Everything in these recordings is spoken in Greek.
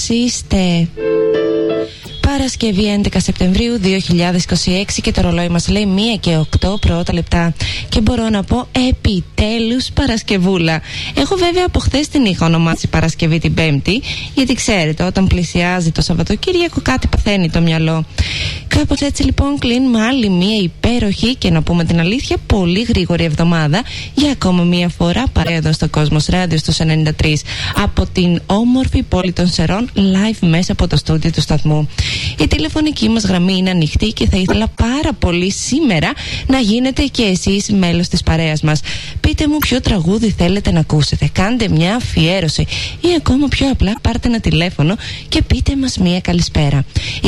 πώς είστε? Παρασκευή 11 Σεπτεμβρίου 2026 και το ρολόι μας λέει 1 και 8 πρώτα λεπτά. Και μπορώ να πω επιτέλους Παρασκευούλα. Έχω βέβαια από χθες την είχα ονομάσει Παρασκευή την Πέμπτη, γιατί ξέρετε, όταν πλησιάζει το Σαββατοκύριακο κάτι παθαίνει το μυαλό. Κάπως έτσι λοιπόν κλείνουμε άλλη μια υπέροχη και να πούμε την αλήθεια πολύ γρήγορη εβδομάδα για ακόμα μια φορά παρέα εδώ στο Κόσμος Ράδιο στους 93 από την όμορφη πόλη των Σερών live μέσα από το στούντιο του σταθμού. Η τηλεφωνική μας γραμμή είναι ανοιχτή και θα ήθελα πάρα πολύ σήμερα να γίνετε και εσείς μέλος της παρέας μας. Πείτε μου ποιο τραγούδι θέλετε να ακούσετε, κάντε μια αφιέρωση ή ακόμα πιο απλά πάρτε ένα τηλέφωνο και πείτε μας μια καλησπέρα.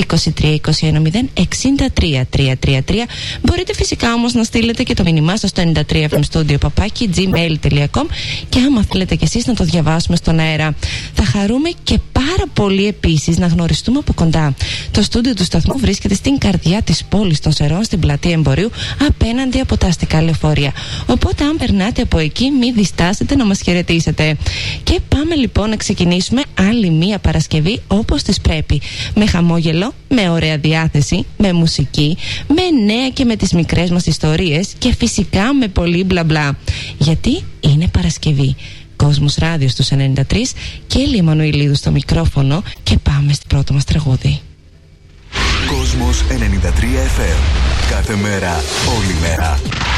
23-21-0-63-333. Μπορείτε φυσικά όμως να στείλετε και το μήνυμά σας στο 93fmstudio@gmail.com και άμα θέλετε κι εσείς να το διαβάσουμε στον αέρα. Θα χαρούμε και πάρα πολύ επίσης να γνωριστούμε από κοντά. Το στούντιο του σταθμού βρίσκεται στην καρδιά της πόλης των Σερών, στην πλατεία Εμπορίου, απέναντι από τα αστικά λεωφορεία. Οπότε, αν περνάτε από εκεί, μην διστάσετε να μας χαιρετήσετε. Και πάμε λοιπόν να ξεκινήσουμε άλλη μία Παρασκευή όπως της πρέπει. Με χαμόγελο, με ωραία διάθεση, με μουσική, με νέα και με τις μικρές μας ιστορίες και φυσικά με πολύ μπλα μπλα. Γιατί είναι Παρασκευή. Κόσμος Ράδιο στους 93 και Έλλη Εμμανουηλίδου στο μικρόφωνο και πάμε στο πρώτο μας τραγούδι. Κόσμος 93 FM. Κάθε μέρα, όλη μέρα.